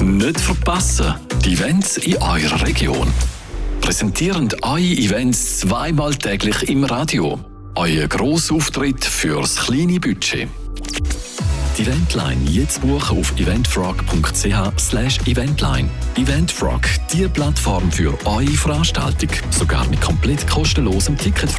Nicht verpassen, die Events in eurer Region. Präsentieren eure Events zweimal täglich im Radio. Euer Grossauftritt fürs kleine Budget. Die Eventline jetzt buchen auf eventfrog.ch/eventline. Eventfrog, die Plattform für eure Veranstaltung. Sogar mit komplett kostenlosem Ticket.